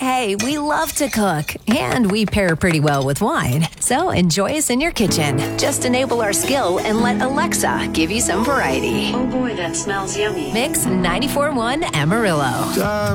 Hey, we love to cook, and we pair pretty well with wine. So enjoy us in your kitchen. Just enable our skill and let Alexa give you some variety. Oh boy, that smells yummy. Mix 94.1 Amarillo.